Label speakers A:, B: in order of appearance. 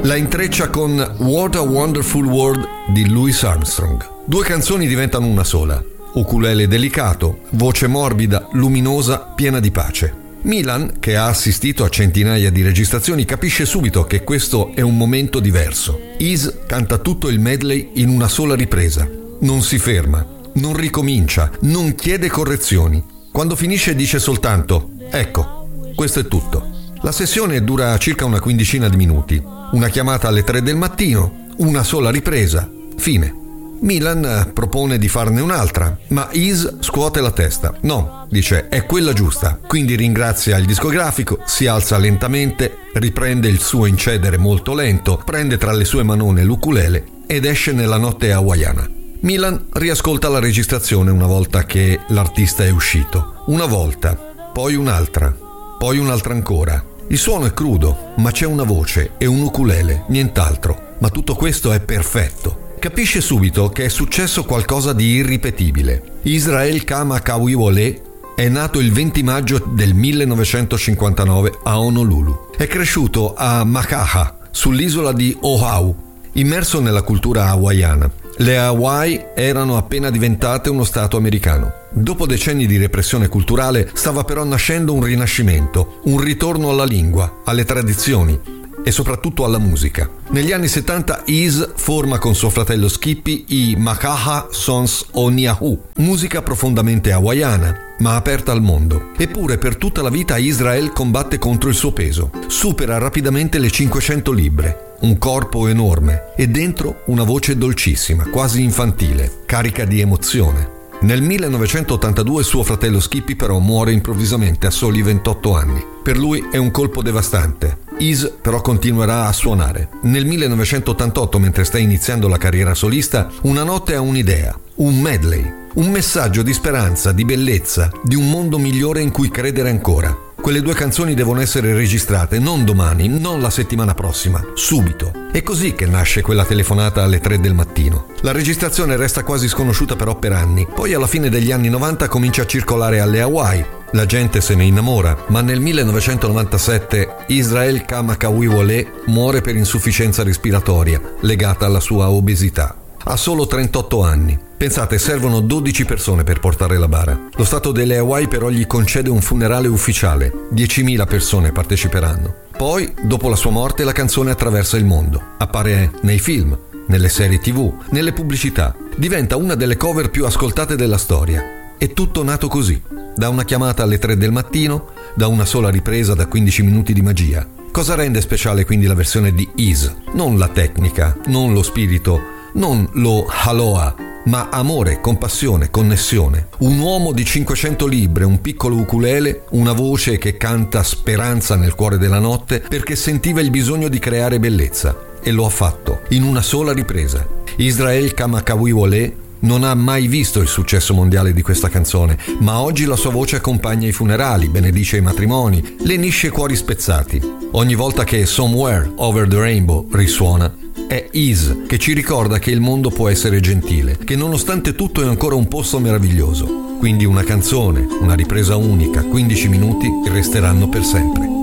A: La intreccia con What a Wonderful World di Louis Armstrong. Due canzoni diventano una sola. Ukulele delicato, voce morbida, luminosa, piena di pace. Milan, che ha assistito a centinaia di registrazioni, capisce subito che questo è un momento diverso. Is canta tutto il medley in una sola ripresa. Non si ferma, non ricomincia, non chiede correzioni. Quando finisce dice soltanto: ecco, questo è tutto. La sessione dura circa una quindicina di minuti. Una chiamata alle 3 del mattino, una sola ripresa, fine. Milan propone di farne un'altra, ma Is scuote la testa. No, dice, è quella giusta. Quindi ringrazia il discografico, si alza lentamente, riprende il suo incedere molto lento, prende tra le sue manone l'ukulele ed esce nella notte hawaiana. Milan riascolta la registrazione una volta che l'artista è uscito. Una volta, poi un'altra ancora. Il suono è crudo, ma c'è una voce e un ukulele, nient'altro. Ma tutto questo è perfetto. Capisce subito che è successo qualcosa di irripetibile. Israel Kama Kawiwole è nato il 20 maggio del 1959 a Honolulu. È cresciuto a Makaha, sull'isola di Oahu, immerso nella cultura hawaiana. Le Hawaii erano appena diventate uno stato americano. Dopo decenni di repressione culturale stava però nascendo un rinascimento, un ritorno alla lingua, alle tradizioni e soprattutto alla musica. Negli anni 70 Is forma con suo fratello Skippy i Makaha Sons Oniahu, musica profondamente hawaiana, ma aperta al mondo. Eppure per tutta la vita Israel combatte contro il suo peso. Supera rapidamente le 500 libbre, un corpo enorme e dentro una voce dolcissima, quasi infantile, carica di emozione. Nel 1982 suo fratello Skippy però muore improvvisamente a soli 28 anni. Per lui è un colpo devastante. Is però continuerà a suonare. Nel 1988, mentre sta iniziando la carriera solista, una notte ha un'idea, un medley, un messaggio di speranza, di bellezza, di un mondo migliore in cui credere ancora. Quelle due canzoni devono essere registrate non domani, non la settimana prossima, subito. È così che nasce quella telefonata alle 3 del mattino. La registrazione resta quasi sconosciuta però per anni. Poi alla fine degli anni 90 comincia a circolare alle Hawaii. La gente se ne innamora, ma nel 1997 Israel Kama Kawiwole muore per insufficienza respiratoria legata alla sua obesità. Ha solo 38 anni. Pensate, servono 12 persone per portare la bara. Lo Stato delle Hawaii però gli concede un funerale ufficiale. 10.000 persone parteciperanno. Poi, dopo la sua morte, la canzone attraversa il mondo. Appare nei film, nelle serie TV, nelle pubblicità. Diventa una delle cover più ascoltate della storia. È tutto nato così. Da una chiamata alle 3 del mattino, da una sola ripresa da 15 minuti di magia. Cosa rende speciale quindi la versione di Is? Non la tecnica, non lo spirito, non lo aloha, ma amore, compassione, connessione. Un uomo di 500 libbre, un piccolo ukulele, una voce che canta speranza nel cuore della notte perché sentiva il bisogno di creare bellezza. E lo ha fatto, in una sola ripresa. Israel Kama Kawiwole non ha mai visto il successo mondiale di questa canzone, ma oggi la sua voce accompagna i funerali, benedice i matrimoni, lenisce cuori spezzati. Ogni volta che Somewhere Over the Rainbow risuona, è Is che ci ricorda che il mondo può essere gentile, che nonostante tutto è ancora un posto meraviglioso. Quindi una canzone, una ripresa unica, 15 minuti resteranno per sempre.